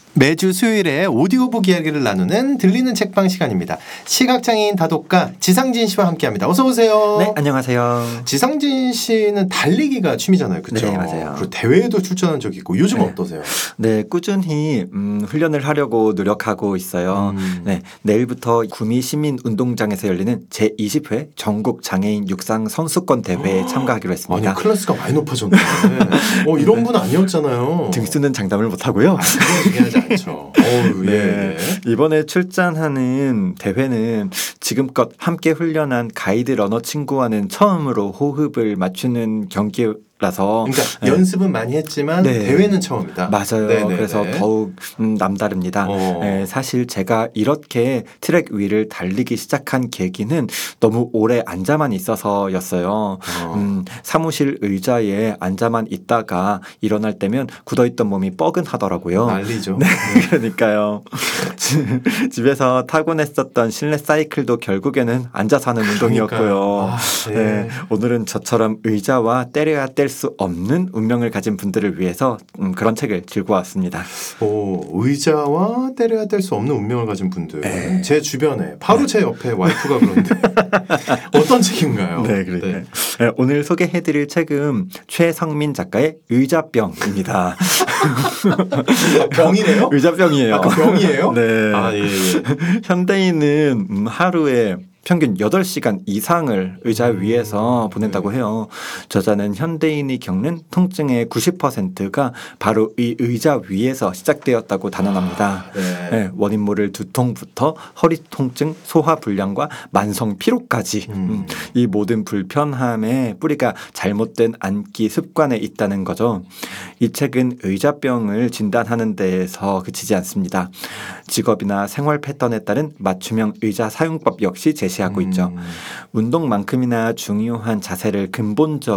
매주 수요일에 오디오북 이야기를 나누는 들리는 책방 시간입니다. 시각장애인 다독가 지상진 씨와 함께합니다. 어서 오세요. 네, 안녕하세요. 지상진 씨는 달리기가 취미잖아요, 그렇죠? 네, 맞아요. 그리고 대회에도 출전한 적이 있고 요즘 어떠세요? 네, 꾸준히 훈련을 하려고 노력하고 있어요. 네, 내일부터 구미 시민운동장에서 열리는 제20회 전국 장애인 육상 선수권 대회에 참가하기로 했습니다. 아니, 클래스가 많이 높아졌네. 이런 분 아니었잖아요. 등수는 장담을 못하고요. 중요하지 않죠. 네. 이번에 출전하는 대회는 지금껏 함께 훈련한 가이드 러너 친구와는 처음으로 호흡을 맞추는 경기라서 그러니까 연습은 많이 했지만 대회는 처음이다. 맞아요. 그래서 더욱 남다릅니다. 네, 사실 제가 이렇게 트랙 위를 달리기 시작한 계기는 너무 오래 앉아만 있어서였어요. 사무실 의자에 앉아만 있다가 일어날 때면 굳어있던 몸이 뻐근하더라고요. 난리죠. 네, 그러니까요. 집에서 타곤 했었던 실내 사이클도 결국에는 앉아서 하는 운동이었고요. 네, 오늘은 저처럼 의자와 때려야 뗄 수 없는 운명을 가진 분들을 위해서 그런 책을 들고 왔습니다. 의자와 때려야 뗄 수 없는 운명을 가진 분들. 제 주변에 바로 제 옆에 와이프가 그런데 어떤 책인가요? 네, 그러니까요. 네, 오늘 소개해드릴 책은 최성민 작가의 의자병입니다. 병이래요? 의자병이에요. 병이에요? 네. 예. 현대인은 하루에 평균 8시간 이상을 의자 위에서 보낸다고 해요. 저자는 현대인이 겪는 통증의 90%가 바로 이 의자 위에서 시작되었다고 단언합니다. 네, 원인 모를 두통부터 허리 통증, 소화 불량과 만성 피로까지 이 모든 불편함의 뿌리가 잘못된 앉기 습관에 있다는 거죠. 이 책은 의자병을 진단하는 데에서 그치지 않습니다. 직업이나 생활 패턴에 따른 맞춤형 의자 사용법 역시 제시하고 있죠. 운동만큼이나 중요한 자세를 근본적으로